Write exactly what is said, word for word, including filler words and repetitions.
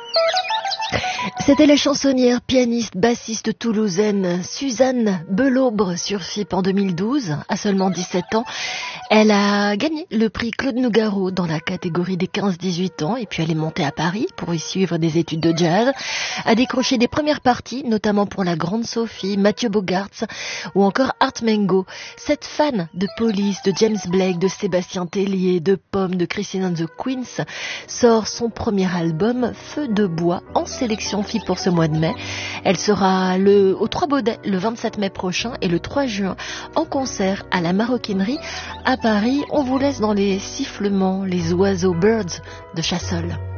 C'était la chansonnière, pianiste, bassiste toulousaine Suzanne Belaubre sur F I P en deux mille douze, à seulement dix-sept ans. Elle a gagné le prix Claude Nougaro dans la catégorie des quinze dix-huit ans et puis elle est montée à Paris pour y suivre des études de jazz, a décroché des premières parties, notamment pour la Grande Sophie, Mathieu Bogarts ou encore Art Mengo. Cette fan de Police, de James Blake, de Sébastien Tellier, de Pomme, de Christine and the Queens sort son premier album Feu de bois en sélection F I P pour ce mois de mai. Elle sera le, au Trois Baudets le vingt-sept mai prochain et le trois juin en concert à la Maroquinerie à Paris. On vous laisse dans les sifflements, les oiseaux birds de Chassol.